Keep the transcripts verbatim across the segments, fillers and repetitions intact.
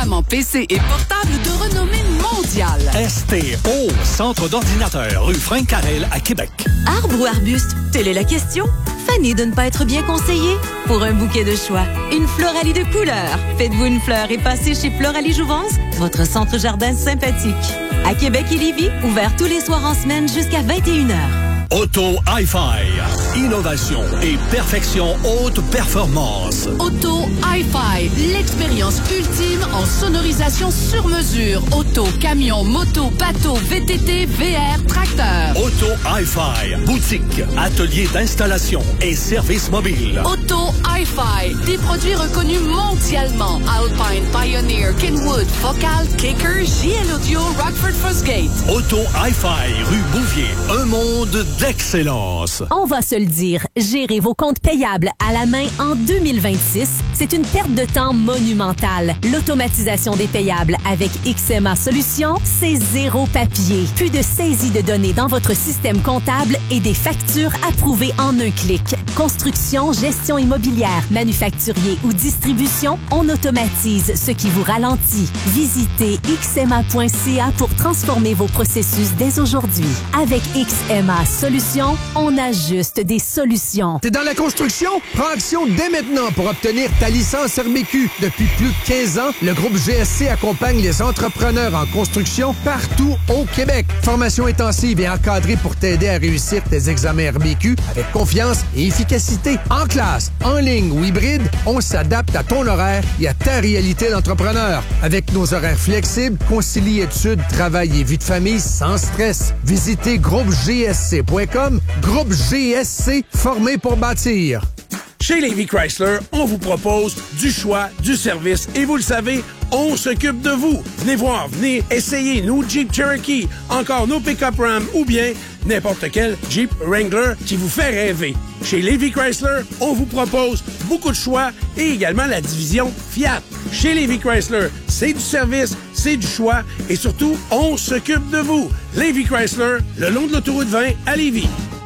P C et portable de renommée mondiale. S T O, Centre d'ordinateur, rue Frank Carrel à Québec. Arbre ou arbuste? Telle est la question. Fanny de ne pas être bien conseillée? Pour un bouquet de choix, une Floralie de couleurs. Faites-vous une fleur et passez chez Floralie Jouvence, votre centre jardin sympathique. À Québec et Lévis, ouvert tous les soirs en semaine jusqu'à vingt et une heures. Auto Hi-Fi. Innovation et perfection haute performance. Auto Hi-Fi. L'expérience ultime en sonorisation sur mesure. Auto, camion, moto, bateau, V T T, V R, tracteur. Auto Hi-Fi. Boutique, atelier d'installation et service mobile. Auto Hi-Fi. Des produits reconnus mondialement. Alpine, Pioneer, Kenwood, Focal, Kicker, J L Audio, Rockford Fosgate. Auto Hi-Fi. Rue Bouvier. Un monde d'excellence. On va se le dire, gérer vos comptes payables à la main en deux mille vingt-six, c'est une perte de temps monumentale. L'automatisation des payables avec X M A Solutions, c'est zéro papier. Plus de saisie de données dans votre système comptable et des factures approuvées en un clic. Construction, gestion immobilière, manufacturier ou distribution, on automatise ce qui vous ralentit. Visitez x m a point c a pour transformer vos processus dès aujourd'hui. Avec X M A Solutions, on ajuste des solutions. T'es dans la construction? Prends action dès maintenant pour obtenir ta licence R B Q. Depuis plus de quinze ans, le groupe G S C accompagne les entrepreneurs en construction partout au Québec. Formation intensive et encadrée pour t'aider à réussir tes examens R B Q avec confiance et efficacité. En classe, en ligne ou hybride, on s'adapte à ton horaire et à ta réalité d'entrepreneur. Avec nos horaires flexibles, concilie études, travail et vie de famille sans stress. Visitez groupe G S C point com. Groupe G S C, formé pour bâtir. Chez Lévis Chrysler, on vous propose du choix, du service et vous le savez, on s'occupe de vous. Venez voir, venez essayer nos Jeep Cherokee, encore nos pick-up Ram ou bien n'importe quel Jeep Wrangler qui vous fait rêver. Chez Lévis Chrysler, on vous propose beaucoup de choix et également la division Fiat. Chez Lévis Chrysler, c'est du service, c'est du choix et surtout, on s'occupe de vous. Lévis Chrysler, le long de l'autoroute vingt à Lévis.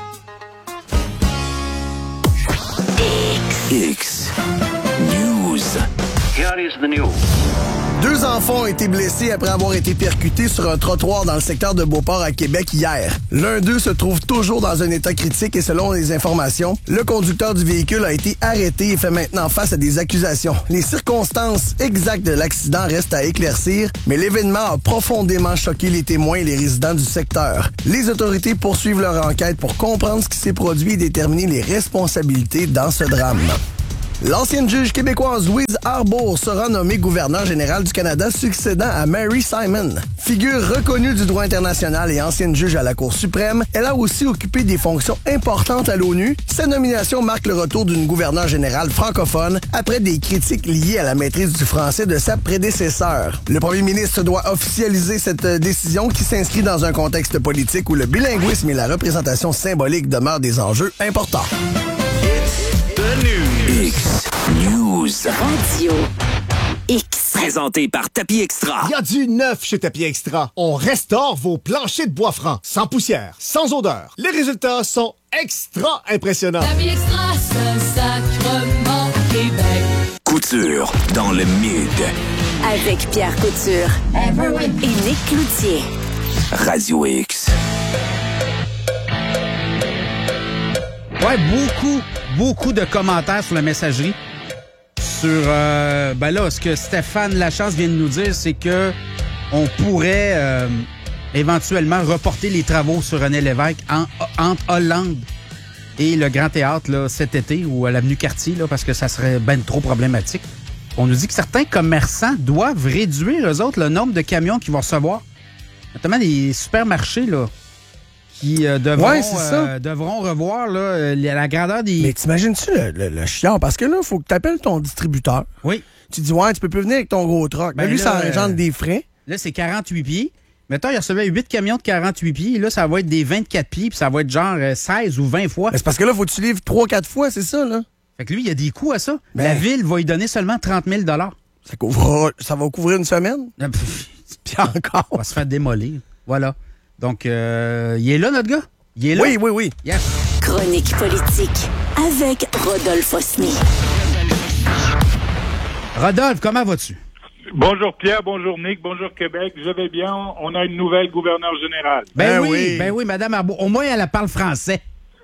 X News. Here is the news. Deux enfants ont été blessés après avoir été percutés sur un trottoir dans le secteur de Beauport à Québec hier. L'un d'eux se trouve toujours dans un état critique et selon les informations, le conducteur du véhicule a été arrêté et fait maintenant face à des accusations. Les circonstances exactes de l'accident restent à éclaircir, mais l'événement a profondément choqué les témoins et les résidents du secteur. Les autorités poursuivent leur enquête pour comprendre ce qui s'est produit et déterminer les responsabilités dans ce drame. L'ancienne juge québécoise Louise Arbour sera nommée gouverneure générale du Canada succédant à Mary Simon. Figure reconnue du droit international et ancienne juge à la Cour suprême, elle a aussi occupé des fonctions importantes à l'ONU. Sa nomination marque le retour d'une gouverneure générale francophone après des critiques liées à la maîtrise du français de sa prédécesseur. Le premier ministre doit officialiser cette décision qui s'inscrit dans un contexte politique où le bilinguisme et la représentation symbolique demeurent des enjeux importants. X News. Radio X. Présenté par Tapis Extra. Il y a du neuf chez Tapis Extra. On restaure vos planchers de bois franc, sans poussière, sans odeur. Les résultats sont extra impressionnants. Tapis Extra, Saint-Sacrement, Québec. Couture dans le mid. Avec Pierre Couture et Nick Cloutier. Radio X. Ouais, beaucoup, beaucoup de commentaires sur la messagerie. Sur, euh, ben là, ce que Stéphane Lachance vient de nous dire, c'est que on pourrait euh, éventuellement reporter les travaux sur René Lévesque en, entre Hollande et le Grand Théâtre là, cet été ou à l'avenue Cartier, là, parce que ça serait ben trop problématique. On nous dit que certains commerçants doivent réduire, eux autres, le nombre de camions qu'ils vont recevoir. Notamment les supermarchés, là. Qui euh, devront, ouais, c'est ça. Euh, devront revoir là, la grandeur des... Mais t'imagines-tu le, le, le chiant? Parce que là, il faut que tu appelles ton distributeur. Oui. Tu dis, ouais, tu peux plus venir avec ton gros truck. Ben là, lui, là, ça engendre euh, des frais. Là, c'est quarante-huit pieds. Mettons, il recevait huit camions de quarante-huit pieds. Et là, ça va être des vingt-quatre pieds. Puis ça va être genre seize ou vingt fois. Ben, c'est parce que là, faut que tu livres trois quatre fois, c'est ça, là. Fait que lui, il y a des coûts à ça. Ben, la ville va lui donner seulement trente mille dollars. Ça couvrira, ça va couvrir une semaine? Puis encore. On va se faire démolir. Voilà. Donc, euh, il est là, notre gars? Il est là? Oui, oui, oui. Yes. Chronique politique avec Rodolphe Osny. Rodolphe, comment vas-tu? Bonjour Pierre, bonjour Nick, bonjour Québec. Je vais bien. On a une nouvelle gouverneure générale. Ben, ben oui, oui, ben oui, Madame Arbault. Au moins, elle parle français.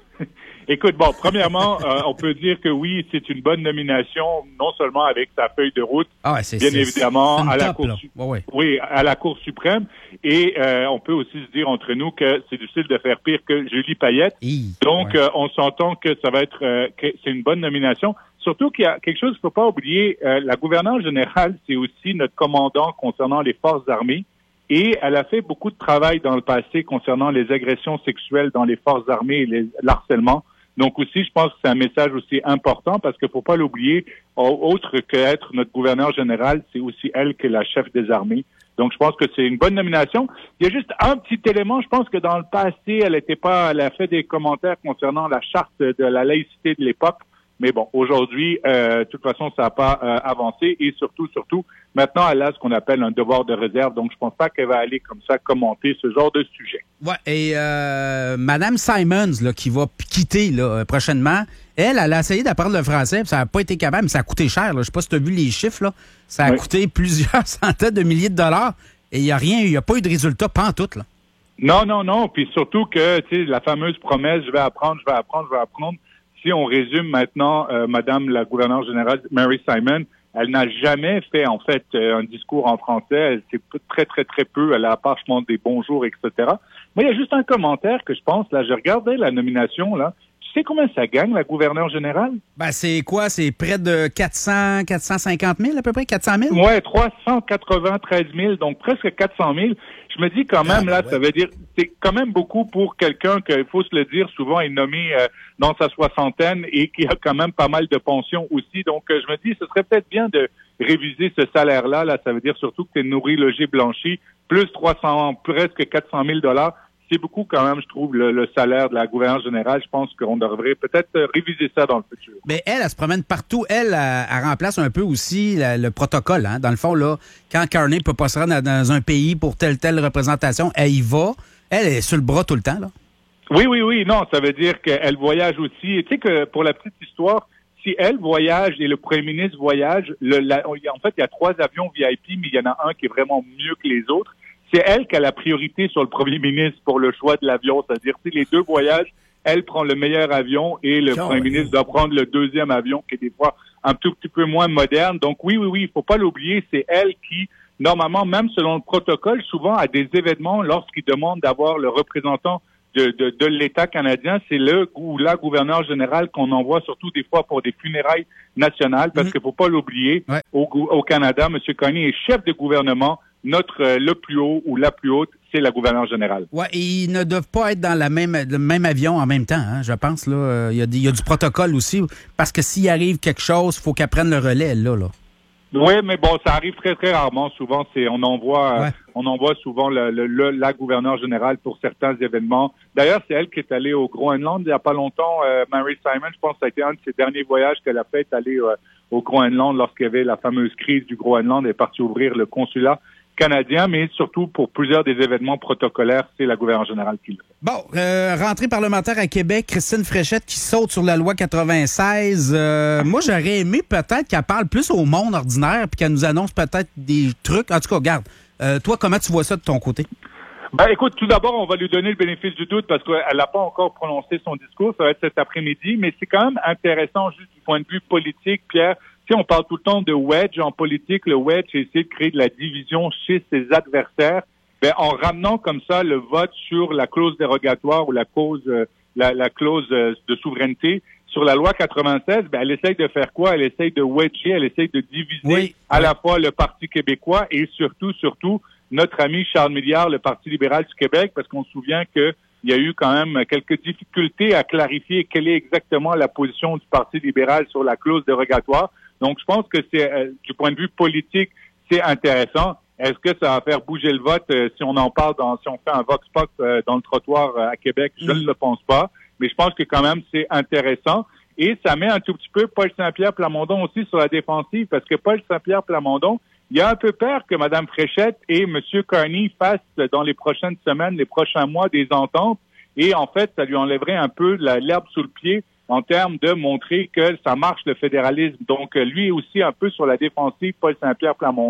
Écoute, bon, premièrement, euh, on peut dire que oui, c'est une bonne nomination, non seulement avec sa feuille de route, ah ouais, c'est, bien c'est, évidemment, c'est à la top, Cour, ouais, ouais. oui, à la Cour suprême, et euh, on peut aussi se dire entre nous que c'est difficile de faire pire que Julie Payette. Hi, Donc, ouais. euh, on s'entend que ça va être, euh, que c'est une bonne nomination. Surtout qu'il y a quelque chose qu'il ne faut pas oublier. Euh, la gouverneure générale, c'est aussi notre commandant concernant les forces armées. Et elle a fait beaucoup de travail dans le passé concernant les agressions sexuelles dans les forces armées et les, l'harcèlement. Donc aussi, je pense que c'est un message aussi important parce qu'il ne faut pas l'oublier, autre qu'être notre gouverneur général, c'est aussi elle qui est la chef des armées. Donc je pense que c'est une bonne nomination. Il y a juste un petit élément, je pense que dans le passé, elle était pas, elle a fait des commentaires concernant la charte de la laïcité de l'époque. Mais bon, aujourd'hui, euh, de toute façon, ça n'a pas euh, avancé et surtout, surtout, maintenant, elle a ce qu'on appelle un devoir de réserve. Donc, je pense pas qu'elle va aller comme ça commenter ce genre de sujet. Ouais. Et euh, Madame Simons, là, qui va quitter là, prochainement, elle, elle a essayé d'apprendre le français, puis ça n'a pas été capable, mais ça a coûté cher. Là. Je sais pas si tu as vu les chiffres. Là. Ça a oui. coûté plusieurs centaines de milliers de dollars et il n'y a rien, il n'y a pas eu de résultat pantoute. Là. Non, non, non. Puis surtout que, tu sais, la fameuse promesse, je vais apprendre, je vais apprendre, je vais apprendre. Si on résume maintenant, euh, Madame la gouverneure générale Mary Simon, elle n'a jamais fait en fait euh, un discours en français. Elle c'est très très très peu. Elle a pas franchement des bonjours, et cetera. Moi, il y a juste un commentaire que je pense. Là, j'ai regardé la nomination là. Tu sais combien ça gagne la gouverneure générale? Ben c'est quoi? C'est près de quatre cents, quatre cent cinquante mille à peu près, quatre cent mille? Ouais, trois cent quatre-vingt-treize mille, donc presque quatre cent mille. Je me dis quand même, ah, là, ouais. ça veut dire, c'est quand même beaucoup pour quelqu'un qu'il faut se le dire, souvent est nommé euh, dans sa soixantaine et qui a quand même pas mal de pensions aussi. Donc, euh, je me dis, ce serait peut-être bien de réviser ce salaire-là. Là, ça veut dire surtout que tu es nourri, logé, blanchi, plus trois cents, presque quatre cent mille dollars. C'est beaucoup quand même, je trouve, le, le salaire de la gouverneure générale. Je pense qu'on devrait peut-être réviser ça dans le futur. Mais elle, elle se promène partout. Elle, elle, elle remplace un peu aussi la, le protocole. Hein. Dans le fond, là, quand Carney ne peut pas se rendre dans, dans un pays pour telle telle représentation, elle y va. Elle est sur le bras tout le temps, là. Oui, oui, oui. Non, ça veut dire qu'elle voyage aussi. Et tu sais que pour la petite histoire, si elle voyage et le premier ministre voyage, le, la, en fait, il y a trois avions V I P, mais il y en a un qui est vraiment mieux que les autres. C'est elle qui a la priorité sur le premier ministre pour le choix de l'avion. C'est-à-dire, si les deux voyages, elle prend le meilleur avion et le oh, premier oui. ministre doit prendre le deuxième avion qui est des fois un tout petit peu moins moderne. Donc oui, oui, oui, il faut pas l'oublier. C'est elle qui, normalement, même selon le protocole, souvent à des événements, lorsqu'ils demandent d'avoir le représentant de, de, de l'État canadien, c'est le ou la gouverneure générale qu'on envoie surtout des fois pour des funérailles nationales parce mmh. qu'il faut pas l'oublier. Ouais. Au, au Canada, M. Carney est chef de gouvernement. Notre, euh, le plus haut ou la plus haute, c'est la gouverneure générale. Ouais, et ils ne doivent pas être dans la même, le même avion en même temps, hein, je pense. Là, il y a, il y a du protocole aussi, parce que s'il arrive quelque chose, il faut qu'elle prenne le relais, là, là. Oui, mais bon, ça arrive très, très rarement. Souvent, c'est, on envoie, ouais. euh, on envoie souvent le, le, le, la gouverneure générale pour certains événements. D'ailleurs, c'est elle qui est allée au Groenland il n'y a pas longtemps. Euh, Mary Simon, je pense que ça a été un de ses derniers voyages qu'elle a fait, aller euh, au Groenland lorsqu'il y avait la fameuse crise du Groenland. Elle est partie ouvrir le consulat canadien, mais surtout pour plusieurs des événements protocolaires, c'est la gouverneure générale qui le fait. Bon, euh, rentrée parlementaire à Québec, Christine Fréchette qui saute sur la loi quatre-vingt-seize. Euh, moi, j'aurais aimé peut-être qu'elle parle plus au monde ordinaire puis qu'elle nous annonce peut-être des trucs. En tout cas, regarde, euh, toi, comment tu vois ça de ton côté? Ben, écoute, tout d'abord, on va lui donner le bénéfice du doute parce qu'elle n'a pas encore prononcé son discours. Ça va être cet après-midi, mais c'est quand même intéressant juste du point de vue politique, Pierre. Tu sais, on parle tout le temps de wedge en politique. Le wedge, c'est essayer de créer de la division chez ses adversaires. Ben, en ramenant comme ça le vote sur la clause dérogatoire ou la cause, euh, la, la clause euh, de souveraineté sur la loi quatre-vingt-seize, ben, elle essaye de faire quoi? Elle essaye de wedger, elle essaye de diviser oui, à oui. la fois le Parti québécois et surtout, surtout, notre ami Charles Milliard, le Parti libéral du Québec, parce qu'on se souvient que il y a eu quand même quelques difficultés à clarifier quelle est exactement la position du Parti libéral sur la clause dérogatoire. Donc, je pense que c'est, euh, du point de vue politique, c'est intéressant. Est-ce que ça va faire bouger le vote euh, si on en parle dans, si on fait un vox pop euh, dans le trottoir euh, à Québec? Je ne mmh. le pense pas. Mais je pense que quand même, c'est intéressant. Et ça met un tout petit peu Paul Saint-Pierre Plamondon aussi sur la défensive parce que Paul Saint-Pierre Plamondon, il a un peu peur que Mme Fréchette et M. Carney fassent dans les prochaines semaines, les prochains mois, des ententes. Et en fait, ça lui enlèverait un peu la, l'herbe sous le pied en termes de montrer que ça marche le fédéralisme. Donc, lui aussi un peu sur la défensive, Paul Saint-Pierre Plamondon,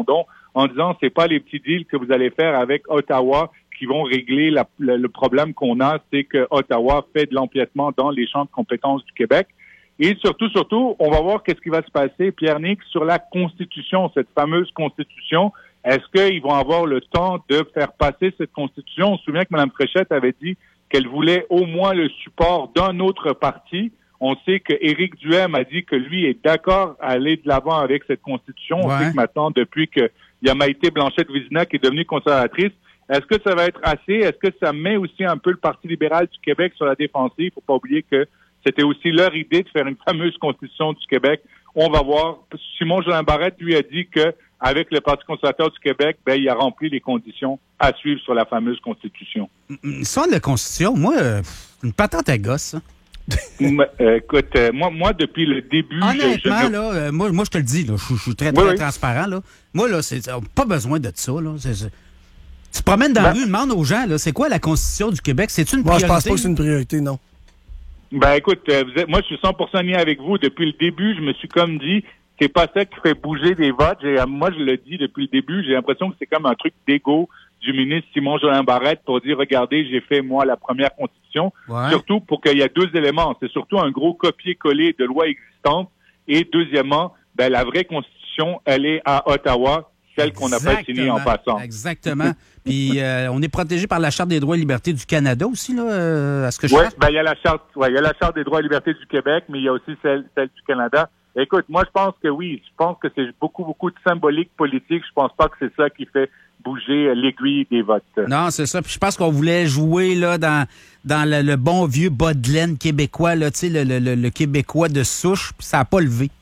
en disant c'est pas les petits deals que vous allez faire avec Ottawa qui vont régler la, le, le problème qu'on a, c'est que Ottawa fait de l'empiètement dans les champs de compétences du Québec. Et surtout, surtout, on va voir qu'est-ce qui va se passer, Pierre-Nic, sur la Constitution, cette fameuse Constitution. Est-ce qu'ils vont avoir le temps de faire passer cette Constitution? On se souvient que Mme Fréchette avait dit qu'elle voulait au moins le support d'un autre parti. On sait que Éric Duhem a dit que lui est d'accord à aller de l'avant avec cette Constitution. Ouais. On sait que maintenant, depuis que il y a Maïté Blanchette-Vizina qui est devenue conservatrice, est-ce que ça va être assez? Est-ce que ça met aussi un peu le Parti libéral du Québec sur la défensive? Il ne faut pas oublier que c'était aussi leur idée de faire une fameuse Constitution du Québec. On va voir. Simon-Jolin Barrette, lui, a dit que avec le Parti conservateur du Québec, ben, il a rempli les conditions à suivre sur la fameuse Constitution. Sans la Constitution, moi, euh, une patente à gosse, ça. euh, écoute, euh, moi, moi, depuis le début... Honnêtement, je, je... là, euh, moi, moi, je te le dis, là, je, je suis très, très oui, transparent. Là. Moi, là, c'est, pas besoin de ça. Là. C'est, c'est... Tu te promènes dans ben, la rue, demande aux gens, là, c'est quoi la Constitution du Québec? C'est une priorité? Moi, je pense pas que c'est une priorité, non. Ben, écoute, euh, vous êtes, moi, je suis cent pour cent lié avec vous. Depuis le début, je me suis comme dit... C'est pas ça qui fait bouger des votes. J'ai, moi, je le dis depuis le début, j'ai l'impression que c'est comme un truc d'égo du ministre Simon-Jolin Barrette pour dire, regardez, j'ai fait, moi, la première constitution. Ouais. Surtout pour qu'il y a deux éléments. C'est surtout un gros copier-coller de lois existantes. Et deuxièmement, ben, la vraie constitution, elle est à Ottawa, celle qu'on n'a pas signée en passant. Exactement. Puis, euh, on est protégé par la Charte des droits et libertés du Canada aussi, là, euh, à ce que je ouais, sais. Ben, il y a la Charte, ouais, il y a la Charte des droits et libertés du Québec, mais il y a aussi celle, celle du Canada. Écoute, moi, je pense que oui. Je pense que c'est beaucoup, beaucoup de symbolique politique. Je pense pas que c'est ça qui fait bouger l'aiguille des votes. Non, c'est ça. Puis je pense qu'on voulait jouer là dans dans le, le bon vieux bas de laine québécois, là, tu sais, le, le, le Québécois de souche, puis ça n'a pas levé.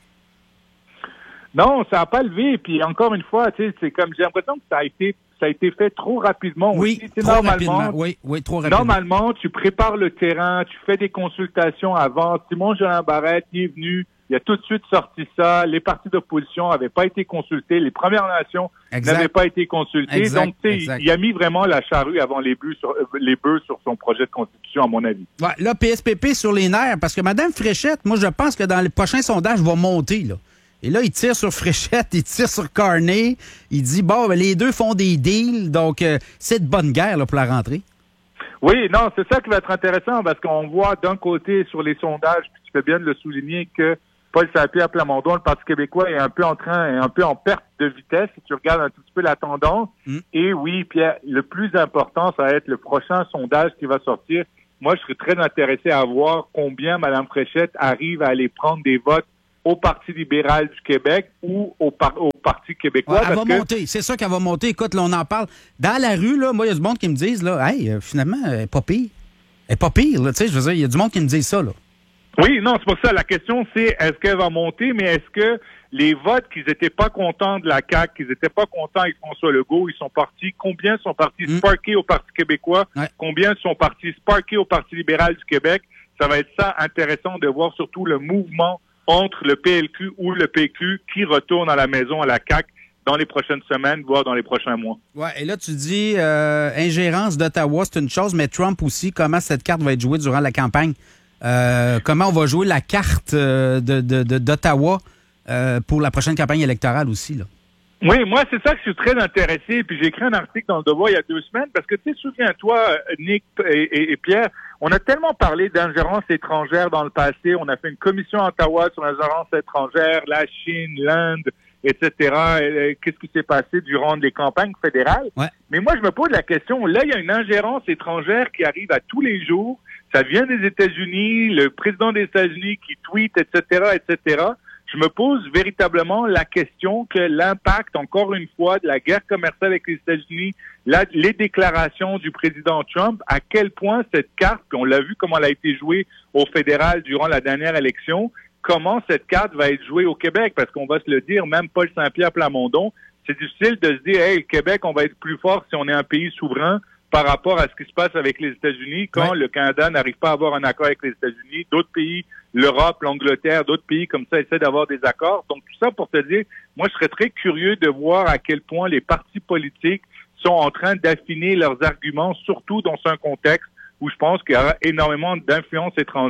Non, ça n'a pas levé. Puis encore une fois, tu sais, c'est comme j'ai l'impression que ça a été ça a été fait trop rapidement. Oui, aussi. trop rapidement. Oui, oui, trop rapidement. Normalement, tu prépares le terrain, tu fais des consultations avant. Simon-Jolin Barrette, il est venu. Il a tout de suite sorti ça. Les partis d'opposition n'avaient pas été consultés. Les Premières Nations exact. n'avaient pas été consultées. Exact. Donc, tu sais, il a mis vraiment la charrue avant les bœufs sur, les bœufs sur son projet de constitution, à mon avis. Ouais, là, P S P P sur les nerfs, parce que Mme Fréchette, moi, je pense que dans les prochains sondages, va monter, là. Et là, il tire sur Fréchette, il tire sur Carney. Il dit, bon, ben, les deux font des deals, donc euh, c'est de bonne guerre là, pour la rentrée. Oui, non, c'est ça qui va être intéressant, parce qu'on voit d'un côté sur les sondages, puis tu fais bien de le souligner, que Paul Saint-Pierre Plamondon, le Parti québécois, est un peu en train, est un peu en perte de vitesse, si tu regardes un tout petit peu la tendance. Mm. Et oui, Pierre, le plus important, ça va être le prochain sondage qui va sortir. Moi, je serais très intéressé à voir combien Mme Fréchette arrive à aller prendre des votes au Parti libéral du Québec ou au, par- au Parti québécois. Ouais, elle parce va que... monter, c'est ça qu'elle va monter. Écoute, là, on en parle. Dans la rue, là, moi, il y a du monde qui me disent, là, hey, euh, finalement, elle n'est pas pire. Elle n'est pas pire, là, tu sais, je veux dire, il y a du monde qui me dit ça, là. Oui, non, c'est pour ça. La question, c'est est-ce qu'elle va monter, mais est-ce que les votes qu'ils n'étaient pas contents de la C A Q, qu'ils n'étaient pas contents avec François Legault, ils sont partis, combien sont partis mmh. sparkés au Parti québécois, ouais. combien sont partis sparkés au Parti libéral du Québec? Ça va être ça intéressant de voir surtout le mouvement entre le P L Q ou le P Q qui retourne à la maison à la C A Q dans les prochaines semaines, voire dans les prochains mois. Ouais, et là, tu dis euh, ingérence d'Ottawa, c'est une chose, mais Trump aussi, comment cette carte va être jouée durant la campagne? Euh, comment on va jouer la carte euh, de, de, de, d'Ottawa euh, pour la prochaine campagne électorale aussi, là? Oui, moi, c'est ça que je suis très intéressé. Puis j'ai écrit un article dans le Devoir il y a deux semaines parce que, tu sais, souviens-toi, Nick et, et, et Pierre, on a tellement parlé d'ingérence étrangère dans le passé. On a fait une commission à Ottawa sur l'ingérence étrangère, la Chine, l'Inde, et cetera. Et, et, qu'est-ce qui s'est passé durant les campagnes fédérales? Ouais. Mais moi, je me pose la question. Là, il y a une ingérence étrangère qui arrive à tous les jours. Ça vient des États-Unis, le président des États-Unis qui tweet, et cetera, et cetera. Je me pose véritablement la question que l'impact, encore une fois, de la guerre commerciale avec les États-Unis, la, les déclarations du président Trump, à quel point cette carte, puis on l'a vu comment elle a été jouée au fédéral durant la dernière élection, comment cette carte va être jouée au Québec, parce qu'on va se le dire, même Paul Saint-Pierre Plamondon, c'est difficile de se dire, hey, le Québec, on va être plus fort si on est un pays souverain par rapport à ce qui se passe avec les États-Unis quand ouais. le Canada n'arrive pas à avoir un accord avec les États-Unis. D'autres pays, l'Europe, l'Angleterre, d'autres pays comme ça essaient d'avoir des accords. Donc tout ça pour te dire, moi je serais très curieux de voir à quel point les partis politiques sont en train d'affiner leurs arguments, surtout dans un contexte où je pense qu'il y aura énormément d'influence étrangère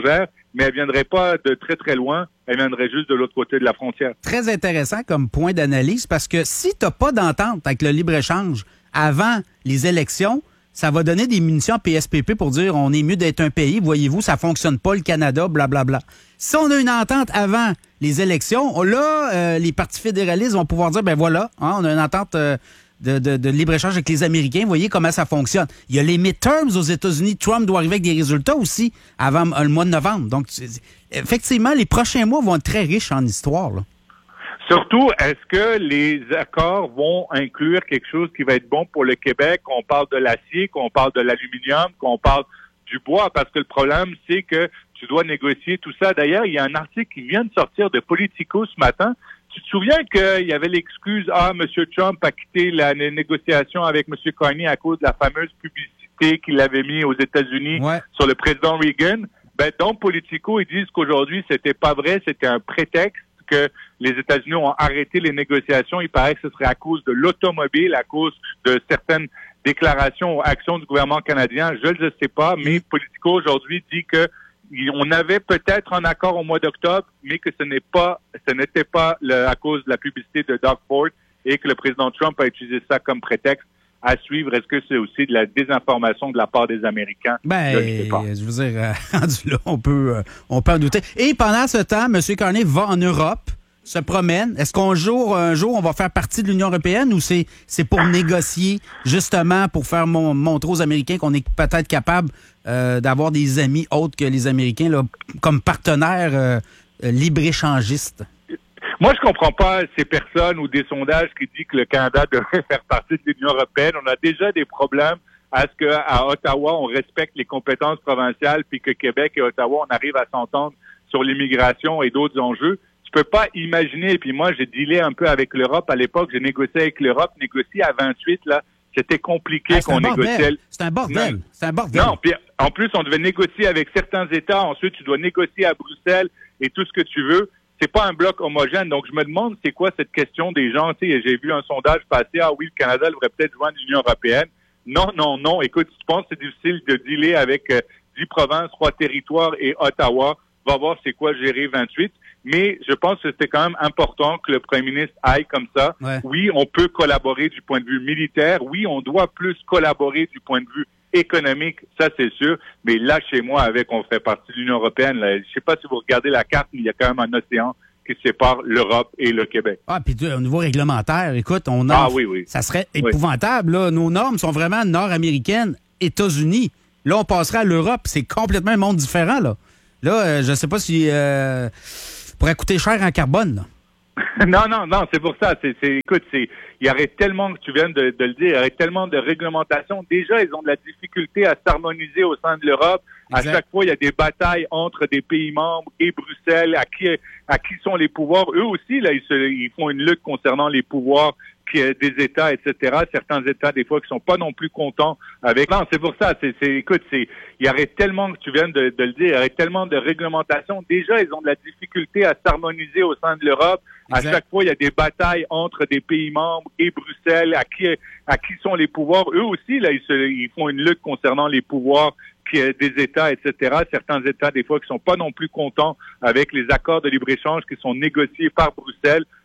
mais elle viendrait pas de très, très loin. Elle viendrait juste de l'autre côté de la frontière. Très intéressant comme point d'analyse, parce que si tu n'as pas d'entente avec le libre-échange avant les élections, ça va donner des munitions à P S P P pour dire on est mieux d'être un pays, voyez-vous, ça fonctionne pas, le Canada, blablabla. Si on a une entente avant les élections, là, euh, les partis fédéralistes vont pouvoir dire, ben voilà, hein, on a une entente euh, de, de, de libre-échange avec les Américains, voyez comment ça fonctionne. Il y a les midterms aux États-Unis, Trump doit arriver avec des résultats aussi avant euh, le mois de novembre. Donc, effectivement, les prochains mois vont être très riches en histoire, là. Surtout, est-ce que les accords vont inclure quelque chose qui va être bon pour le Québec, qu'on parle de l'acier, qu'on parle de l'aluminium, qu'on parle du bois? Parce que le problème, c'est que tu dois négocier tout ça. D'ailleurs, il y a un article qui vient de sortir de Politico ce matin. Tu te souviens qu'il y avait l'excuse, ah, M. Trump a quitté la négociation avec M. Carney à cause de la fameuse publicité qu'il avait mis aux États-Unis ouais. sur le président Reagan. Ben, dans Politico, ils disent qu'aujourd'hui, c'était pas vrai, c'était un prétexte, que les États-Unis ont arrêté les négociations. Il paraît que ce serait à cause de l'automobile, à cause de certaines déclarations ou actions du gouvernement canadien. Je ne le sais pas, mais Politico aujourd'hui dit que on avait peut-être un accord au mois d'octobre, mais que ce n'est pas, ce n'était pas le, à cause de la publicité de Doug Ford et que le président Trump a utilisé ça comme prétexte. À suivre, est-ce que c'est aussi de la désinformation de la part des Américains? Ben, je, sais pas. je veux dire, rendu là, on peut, euh, on peut en douter. Et pendant ce temps, M. Carney va en Europe, se promène. Est-ce qu'un jour, un jour, on va faire partie de l'Union européenne ou c'est, c'est pour négocier, justement, pour faire mon, montrer aux Américains qu'on est peut-être capable euh, d'avoir des amis autres que les Américains, là, comme partenaires euh, euh, libre-échangistes? Moi, je comprends pas ces personnes ou des sondages qui disent que le Canada devrait faire partie de l'Union européenne. On a déjà des problèmes à ce qu'à Ottawa, on respecte les compétences provinciales, puis que Québec et Ottawa, on arrive à s'entendre sur l'immigration et d'autres enjeux. Tu peux pas imaginer, puis moi, j'ai dealé un peu avec l'Europe à l'époque, j'ai négocié avec l'Europe, négocier à vingt-huit, là, c'était compliqué ah, qu'on négociait. C'est un bordel. Non. C'est un bordel. Non, puis en plus, on devait négocier avec certains États. Ensuite, tu dois négocier à Bruxelles et tout ce que tu veux. C'est pas un bloc homogène. Donc, je me demande c'est quoi cette question des gens. Tu sais, j'ai vu un sondage passer. Ah oui, le Canada devrait peut-être joindre l'Union européenne. Non, non, non. Écoute, si tu penses que c'est difficile de dealer avec euh, dix provinces, trois territoires et Ottawa, va voir c'est quoi gérer vingt-huit. Mais je pense que c'était quand même important que le premier ministre aille comme ça. Ouais. Oui, on peut collaborer du point de vue militaire. Oui, on doit plus collaborer du point de vue économique, ça c'est sûr, mais là chez moi avec on fait partie de l'Union européenne, là, je sais pas si vous regardez la carte, mais il y a quand même un océan qui sépare l'Europe et le Québec. Ah, puis au niveau réglementaire, écoute, on a, ah, oui, oui. ça serait épouvantable, là. Nos normes sont vraiment nord-américaines, États-Unis. Là, on passerait à l'Europe, c'est complètement un monde différent, là. Là, euh, je sais pas si euh, pourrait coûter cher en carbone, là. Non, non, non, c'est pour ça. C'est, c'est, écoute, c'est, il y aurait tellement, tu viens de, de le dire, il y aurait tellement de réglementations. Déjà, ils ont de la difficulté à s'harmoniser au sein de l'Europe. Exact. À chaque fois, il y a des batailles entre des pays membres et Bruxelles. À qui, à qui sont les pouvoirs? Eux aussi, là, ils, se, ils font une lutte concernant les pouvoirs des États, et cetera. Certains États, des fois, qui sont pas non plus contents avec. Non, c'est pour ça. C'est, c'est, écoute, c'est, il y aurait tellement, tu viens de, de le dire, il y aurait tellement de réglementations. Déjà, ils ont de la difficulté à s'harmoniser au sein de l'Europe. Exact. À chaque fois, il y a des batailles entre des pays membres et Bruxelles. À qui, à qui sont les pouvoirs? Eux aussi, là, ils, se, ils font une lutte concernant les pouvoirs des États, et cetera. Certains États, des fois, qui sont pas non plus contents avec les accords de libre-échange qui sont négociés par Bruxelles.